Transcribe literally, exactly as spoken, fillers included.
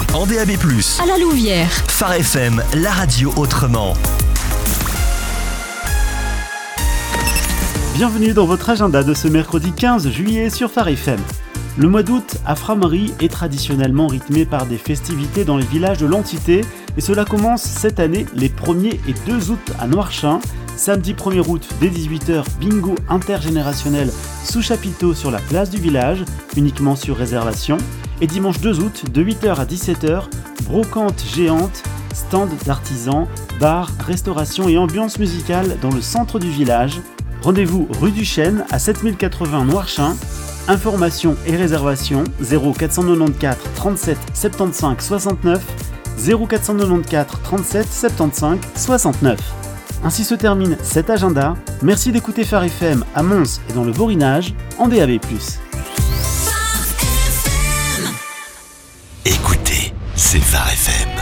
en D A B plus, à la Louvière. Phare F M, la radio autrement. Bienvenue dans votre agenda de ce mercredi quinze juillet sur Phare F M. Le mois d'août à Frameries est traditionnellement rythmé par des festivités dans les villages de l'entité et cela commence cette année les premier et deux août à Noirchain. Samedi premier août dès dix-huit heures, bingo intergénérationnel sous chapiteau sur la place du village, uniquement sur réservation. Et dimanche deux août de huit heures à dix-sept heures, brocante géante, stand d'artisans, bar, restauration et ambiance musicale dans le centre du village. Rendez-vous rue du Chêne à sept mille quatre-vingts Noirchain. Informations et réservations zéro quatre cent quatre-vingt-quatorze trente-sept soixante-quinze soixante-neuf, zéro quatre cent quatre-vingt-quatorze trente-sept soixante-quinze soixante-neuf. Ainsi se termine cet agenda. Merci d'écouter Phare F M à Mons et dans le Borinage en D A B plus. Écoutez, c'est Phare F M.